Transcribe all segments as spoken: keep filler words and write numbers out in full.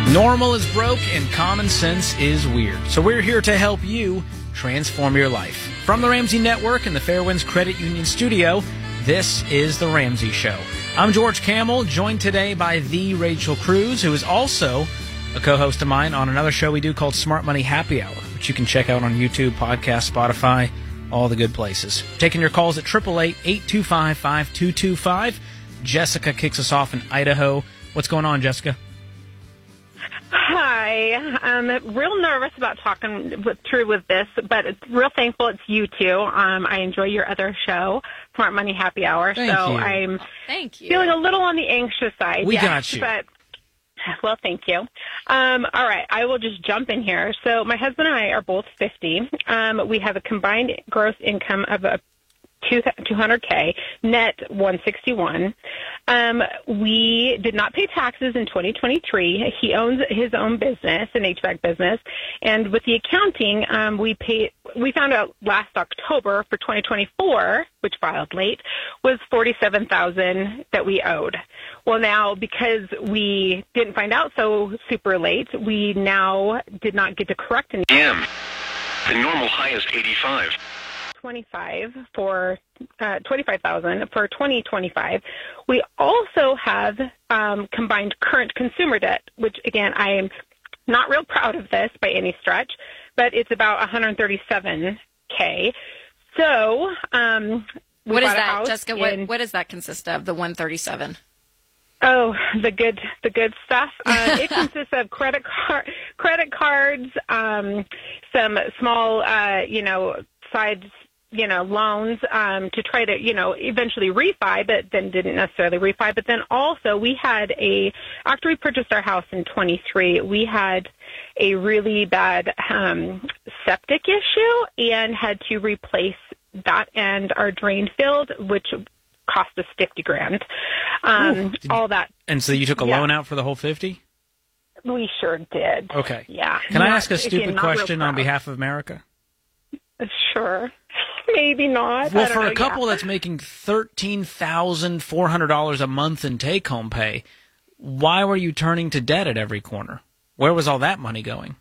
Normal is broke and common sense is weird. So we're here to help you transform your life. From the Ramsey Network and the Fairwinds Credit Union Studio, this is The Ramsey Show. I'm George Camel, joined today by the Rachel Cruz, who is also a co-host of mine on another show we do called Smart Money Happy Hour, which you can check out on YouTube, podcast, Spotify, all the good places. Taking your calls at eight eight eight, eight two five, five two two five. Jessica kicks us off in Idaho. What's going on, Jessica? Hi. I'm real nervous about talking with, through with this, but it's real thankful it's you two. Um, I enjoy your other show, Smart Money Happy Hour. Thank so you. I'm Thank you. feeling a little on the anxious side. We yes, got you. But, well, thank you. Um, all right. I will just jump in here. So my husband and I are both fifty. Um, we have a combined gross income of a two hundred K, net one sixty-one. Um, we did not pay taxes in twenty twenty-three. He owns his own business, an H V A C business, and with the accounting, um, we paid. We found out last October for twenty twenty-four, which filed late, was forty-seven thousand dollars that we owed. Well, now because we didn't find out so super late, we now did not get to correct any. M. The normal high is eighty-five. twenty-five for uh, twenty-five thousand for twenty twenty-five. We also have um, combined current consumer debt, which again I am not real proud of this by any stretch, but it's about one hundred thirty-seven K. So um, we what is bought a that, house Jessica? What, in, what does that consist of? The one thirty-seven. Oh, the good, the good stuff. Uh, it consists of credit card, credit cards, um, some small, uh, you know, side, you know, loans um, to try to, you know, eventually refi, but then didn't necessarily refi. But then also we had a, after we purchased our house in twenty-three, we had a really bad um, septic issue and had to replace that and our drain field, which cost us fifty grand. Um, Ooh. all that. And so you took a Yeah. loan out for the whole fifty? We sure did. Okay. Yeah. Can I Not- ask a stupid again, not real question on proud. behalf of America? Sure. Maybe not. Well, I don't for know, a couple yeah. that's making thirteen thousand four hundred dollars a month in take-home pay, why were you turning to debt at every corner? Where was all that money going?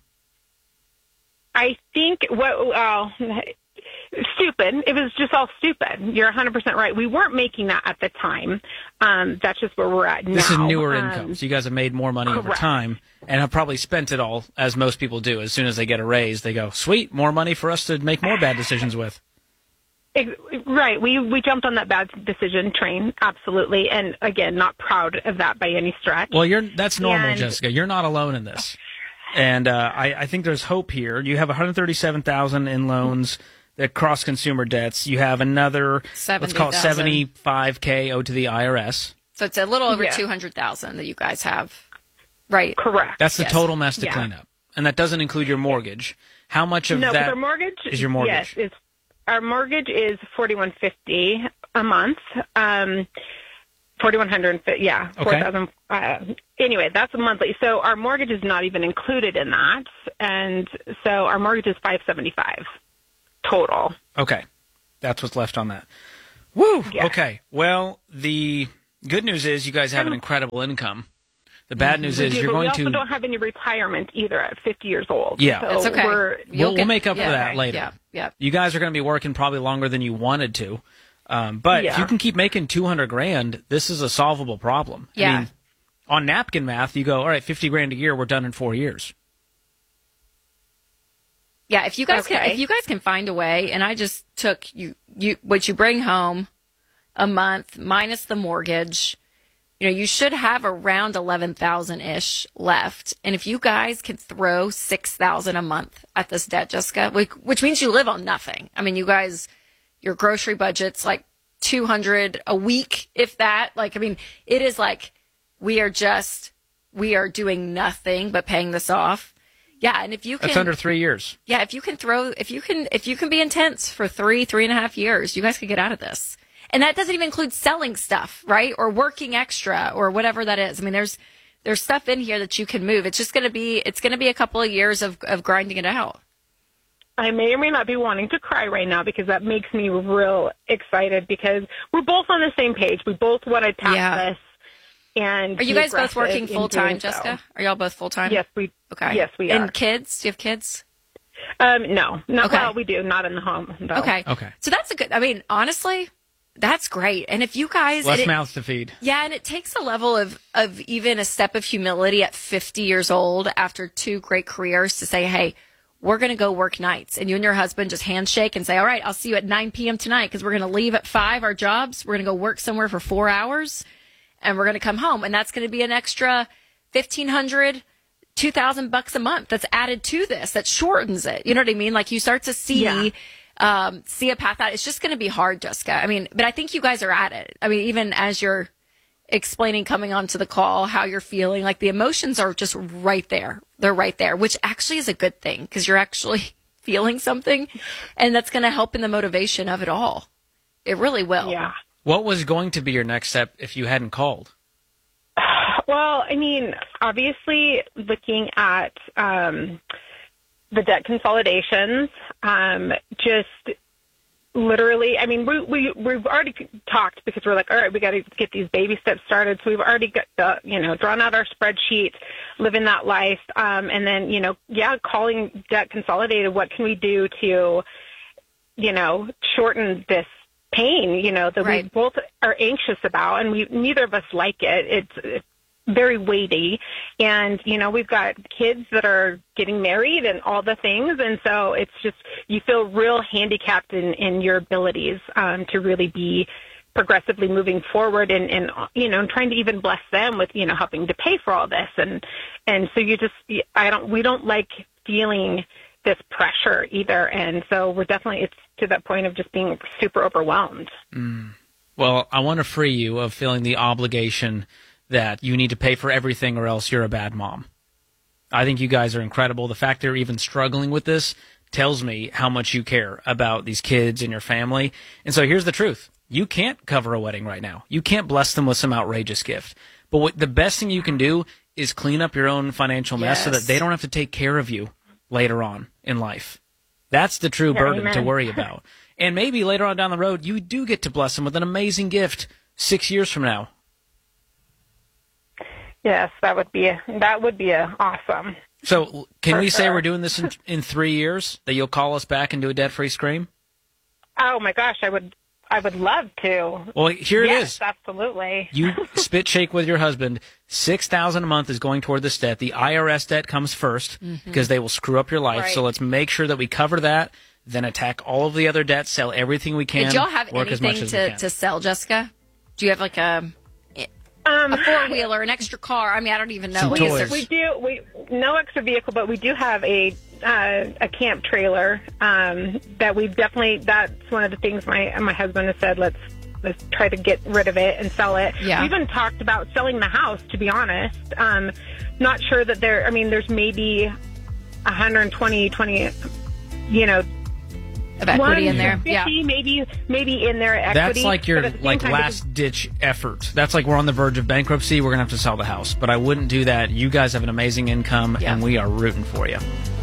I think what well, stupid. It was just all stupid. You're one hundred percent right. We weren't making that at the time. Um, that's just where we're at now. This is newer Um, income, so you guys have made more money over correct. time and have probably spent it all, as most people do. As soon as they get a raise, they go, sweet, more money for us to make more bad decisions with. Ex- Right. We we jumped on that bad decision train, absolutely. And again, not proud of that by any stretch. Well, you're that's normal, And- Jessica. You're not alone in this. And uh, I, I think there's hope here. You have one hundred thirty-seven thousand dollars in loans that cross consumer debts. You have another, let's call it seventy thousand. seventy-five K owed to the I R S. So it's a little over Yeah. two hundred thousand that you guys have, right? Correct. That's the Yes. total mess to Yeah. clean up. And that doesn't include your mortgage. How much of no, that but our mortgage is your mortgage? Yes, is our mortgage is forty-one fifty a month. Um, forty-one hundred. Yeah, Okay. four thousand. Uh, anyway, that's monthly. So our mortgage is not even included in that, and so our mortgage is five seventy-five total. Okay. That's what's left on that. Woo! Yeah. Okay. Well, the good news is you guys have an incredible income. The bad news is We do, you're but going we also to... don't have any retirement either at fifty years old. Yeah. so It's okay. We're, You'll We'll, we'll get- make up yeah, for that okay. later. Yeah, yeah. You guys are going to be working probably longer than you wanted to. Um, but if Yeah. you can keep making two hundred grand, this is a solvable problem. I Yeah. mean, on napkin math, you go, all right, fifty grand a year, we're done in four years. Yeah, if you guys can, Okay. if you guys can find a way, and I just took you, you what you bring home a month minus the mortgage, you know, you should have around eleven thousand ish left. And if you guys can throw six thousand a month at this debt, Jessica, which, which means you live on nothing. I mean, you guys, your grocery budget's like two hundred a week, if that. Like, I mean, it is like we are just we are doing nothing but paying this off. Yeah, and if you can, That's under three years. yeah, if you can throw, if you can, if you can be intense for three, three and a half years, you guys could get out of this. And that doesn't even include selling stuff, right? Or working extra or whatever that is. I mean, there's, there's stuff in here that you can move. It's just going to be, it's going to be a couple of years of, of grinding it out. I may or may not be wanting to cry right now because that makes me real excited because we're both on the same page. We both want to pass Yeah. this and Are you be guys both aggressive working in full time, doing so. Jessica? Are y'all both full time? Yes, we. Okay. Yes, we are. And kids? Do you have kids? Um, no, not Okay. well. We do not in the home. Though. Okay. Okay. So that's a good. I mean, honestly, that's great. And if you guys, Less and it- mouths to feed. yeah, and it takes a level of of even a step of humility at fifty years old after two great careers to say, hey, we're going to go work nights, and you and your husband just handshake and say, all right, I'll see you at nine p.m. tonight because we're going to leave at five our jobs. We're going to go work somewhere for four hours, and we're going to come home, and that's going to be an extra fifteen hundred. two thousand bucks a month that's added to this that shortens it. You know what I mean? Like you start to see, Yeah. um, see a path out. It's just going to be hard, Jessica. I mean, but I think you guys are at it. I mean, even as you're explaining coming onto the call, how you're feeling, like the emotions are just right there. They're right there, which actually is a good thing because you're actually feeling something and that's going to help in the motivation of it all. It really will. Yeah. What was going to be your next step if you hadn't called? Well, I mean, obviously, looking at um, the debt consolidations, um, just literally, I mean, we, we, we've already talked because we're like, all right, we got to get these baby steps started. So we've already got, the, you know, drawn out our spreadsheet, living that life. Um, and then, you know, yeah, calling debt consolidated, what can we do to, you know, shorten this pain, you know, that Right. we both are anxious about, and we neither of us like it. It's, it's very weighty, and you know, we've got kids that are getting married and all the things, and so it's just you feel real handicapped in, in your abilities um, to really be progressively moving forward, and, and you know, trying to even bless them with you know helping to pay for all this, and and so you just I don't we don't like feeling this pressure either, and so we're definitely it's to that point of just being super overwhelmed. Mm. Well, I want to free you of feeling the obligation that you need to pay for everything or else you're a bad mom. I think you guys are incredible. The fact they're even struggling with this tells me how much you care about these kids and your family. And so here's the truth. You can't cover a wedding right now. You can't bless them with some outrageous gift. But what the best thing you can do is clean up your own financial mess so Yes. that they don't have to take care of you later on in life. That's the true Yeah, burden amen. to worry about. And maybe later on down the road, you do get to bless them with an amazing gift six years from now. Yes, that would be that would be a awesome. So can For we say sure. we're doing this in, in three years, that you'll call us back and do a debt-free scream? Oh my gosh, I would I would love to. Well, here it yes, is. absolutely. You spit shake with your husband. six thousand dollars a month is going toward this debt. The I R S debt comes first because they will screw up your life. So Right. let's make sure that we cover that, then attack all of the other debts, sell everything we can, Did y'all have work as much anything as we to, can. to sell, Jessica? Do you have like a Um, a four wheeler, an extra car? I mean, I don't even know. Some What is toys. there- we do we no extra vehicle, but we do have a uh, a camp trailer um, that we definitely. That's one of the things my my husband has said. Let's let's try to get rid of it and sell it. Yeah. We even talked about selling the house. To be honest, um, not sure that there. I mean, there's maybe one hundred twenty, twenty, you know. of equity in there? one fifty, Yeah. maybe maybe in there equity. That's like your but at the same like time, last ditch effort. That's like we're on the verge of bankruptcy. We're gonna have to sell the house, but I wouldn't do that. You guys have an amazing income, Yeah. and we are rooting for you.